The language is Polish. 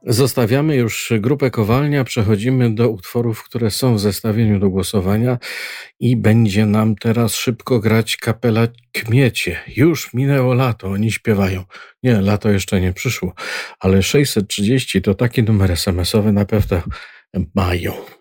Zostawiamy już grupę Kowalnia, przechodzimy do utworów, które są w zestawieniu do głosowania i będzie nam teraz szybko grać kapela Kmiecie. Już minęło lato, oni śpiewają. Nie, lato jeszcze nie przyszło, ale 630 to taki numer SMS-owy na pewno mają.